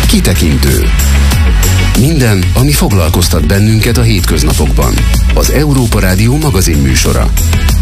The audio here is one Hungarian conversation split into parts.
Kitekintő. Minden, ami foglalkoztat bennünket a hétköznapokban. Az Európa Rádió magazinműsora.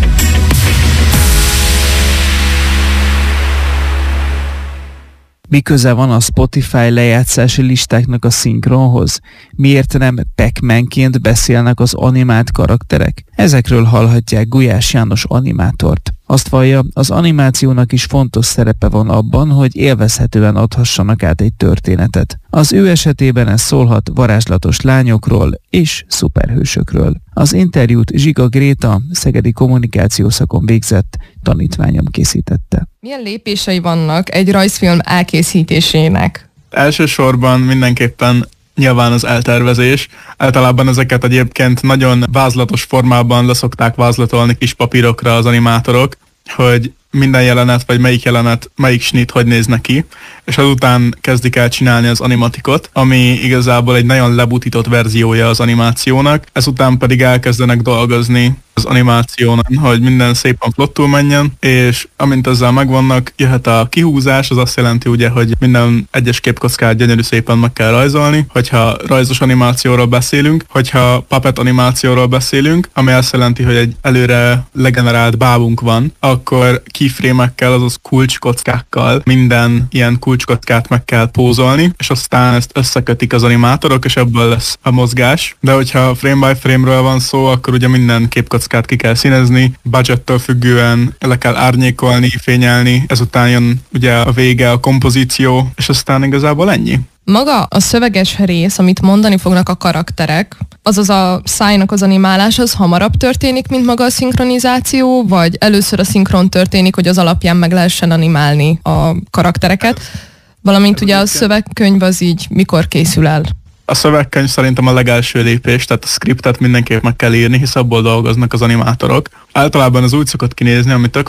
Mi köze van a Spotify lejátszási listáknak a szinkronhoz? Miért nem Pac-Man-ként beszélnek az animált karakterek? Ezekről hallhatják Gulyás János animátort. Azt vallja, az animációnak is fontos szerepe van abban, hogy élvezhetően adhassanak át egy történetet. Az ő esetében ez szólhat varázslatos lányokról és szuperhősökről. Az interjút Zsiga Gréta, szegedi kommunikációszakon végzett tanítványom készítette. Milyen lépései vannak egy rajzfilm elkészítésének? Elsősorban mindenképpen nyilván az eltervezés. Általában ezeket egyébként nagyon vázlatos formában leszokták vázlatolni kis papírokra az animátorok, hogy minden jelenet, vagy melyik snit hogy néz neki, és azután kezdik el csinálni az animatikot, ami igazából egy nagyon lebutított verziója az animációnak, ezután pedig elkezdenek dolgozni az animáción, hogy minden szépen flottul menjen, és amint ezzel megvannak, jöhet a kihúzás, az azt jelenti ugye, hogy minden egyes képkockát gyönyörű szépen meg kell rajzolni, hogyha rajzos animációról beszélünk, hogyha puppet animációról beszélünk, ami azt jelenti, hogy egy előre legenerált bábunk van, akkor keyframe-ekkel, azaz kulcskockákkal minden ilyen kulcskockát meg kell pózolni, és aztán ezt összekötik az animátorok, és ebből lesz a mozgás. De hogyha frame by frame-ről van szó, akkor ugye minden képkockát ki kell színezni, budgettől függően le kell árnyékolni, fényelni, ezután jön ugye a vége, a kompozíció, és aztán igazából ennyi. Maga a szöveges rész, amit mondani fognak a karakterek, azaz a szájnak az animálás, az hamarabb történik, mint maga a szinkronizáció, vagy először a szinkron történik, hogy az alapján meg lehessen animálni a karaktereket, valamint ugye a szövegkönyv az így mikor készül el? A szövegkönyv szerintem a legelső lépés, tehát a scriptet mindenképp meg kell írni, hisz abból dolgoznak az animátorok. Általában az úgy szokott kinézni, ami tök